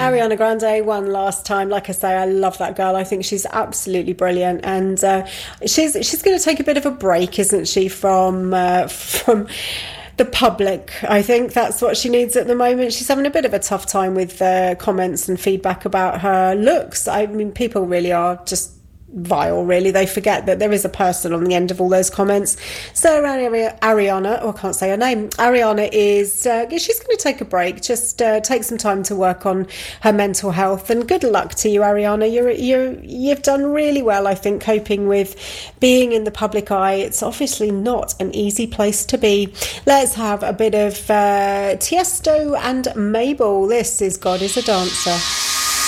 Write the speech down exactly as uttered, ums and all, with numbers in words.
Ariana Grande won last time. Like I say, I love that girl. I think she's absolutely brilliant, and uh, she's she's going to take a bit of a break, isn't she, from uh, from the public. I think that's what she needs at the moment. She's having a bit of a tough time with uh, comments and feedback about her looks. I mean, people really are just vile, really. They forget that there is a person on the end of all those comments. So Ariana, oh, I can't say her name, Ariana is uh, she's going to take a break, just uh, take some time to work on her mental health, and good luck to you, Ariana. You're, you're, you've done really well, I think, coping with being in the public eye. It's obviously not an easy place to be. Let's have a bit of uh, Tiesto and Mabel. This is God is a Dancer.